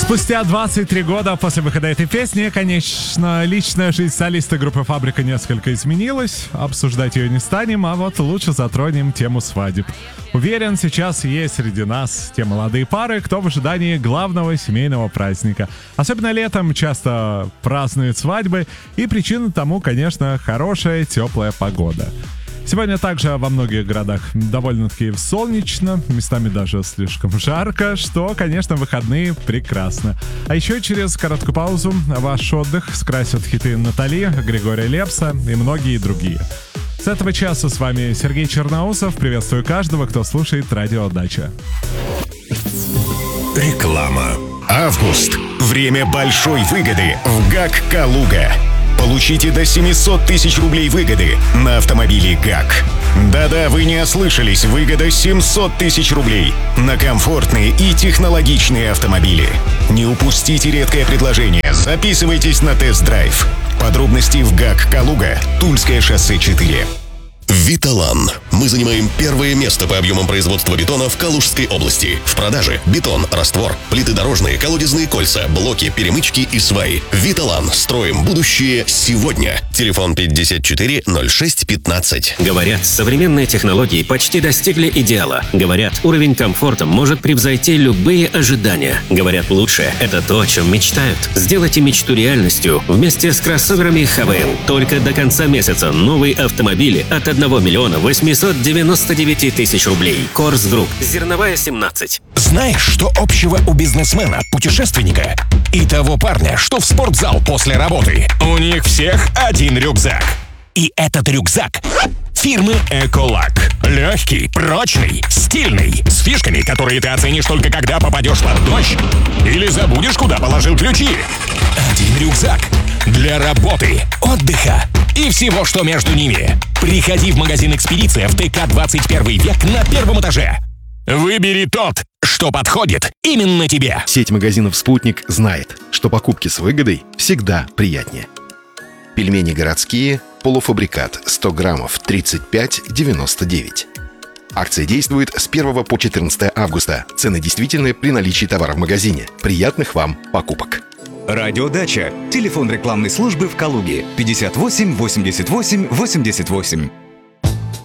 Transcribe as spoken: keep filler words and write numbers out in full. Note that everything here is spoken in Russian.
Спустя двадцать три года после выхода этой песни, конечно, личная жизнь солиста группы «Фабрика» несколько изменилась. Обсуждать ее не станем, а вот лучше затронем тему свадеб. Уверен, сейчас есть среди нас те молодые пары, кто в ожидании главного семейного праздника. Особенно летом часто празднуют свадьбы, и причина тому, конечно, хорошая теплая погода. Сегодня также во многих городах довольно-таки солнечно, местами даже слишком жарко, что, конечно, в выходные прекрасно. А еще через короткую паузу ваш отдых скрасят хиты Натали, Григория Лепса и многие другие. С этого часа с вами Сергей Черноусов. Приветствую каждого, кто слушает Радио Дача. Реклама. Август. Время большой выгоды в ГАК «Калуга». Получите до семьсот тысяч рублей выгоды на автомобили ГАК. Да-да, вы не ослышались, выгода семьсот тысяч рублей на комфортные и технологичные автомобили. Не упустите редкое предложение, записывайтесь на тест-драйв. Подробности в ГАК «Калуга», Тульское шоссе четыре. Виталан. Мы занимаем первое место по объемам производства бетона в Калужской области. В продаже бетон, раствор, плиты дорожные, колодезные кольца, блоки, перемычки и сваи. Виталан. Строим будущее сегодня. Телефон пятьдесят четыре ноль шесть пятнадцать. Говорят, современные технологии почти достигли идеала. Говорят, уровень комфорта может превзойти любые ожидания. Говорят, лучшее — это то, о чем мечтают. Сделайте мечту реальностью вместе с кроссоверами эйч ви эн. Только до конца месяца новые автомобили от одного миллиона восемьсот девяносто девять тысяч рублей. Корс Групп. Зерновая, семнадцать. Знаешь, что общего у бизнесмена, путешественника и того парня, что в спортзал после работы? У них всех один рюкзак. И этот рюкзак фирмы Эколак. Легкий, прочный, стильный, с фишками, которые ты оценишь только когда попадешь под дождь или забудешь, куда положил ключи. Один рюкзак для работы, отдыха и всего, что между ними. Приходи в магазин «Экспедиция» в ТК двадцать первый век на первом этаже. Выбери тот, что подходит именно тебе. Сеть магазинов «Спутник» знает, что покупки с выгодой всегда приятнее. Пельмени городские, полуфабрикат, сто граммов, тридцать пять девяносто девять. Акция действует с первого по четырнадцатое августа. Цены действительны при наличии товара в магазине. Приятных вам покупок. Радио Дача. Телефон рекламной службы в Калуге. пятьдесят восемь восемьдесят восемь восемьдесят восемь.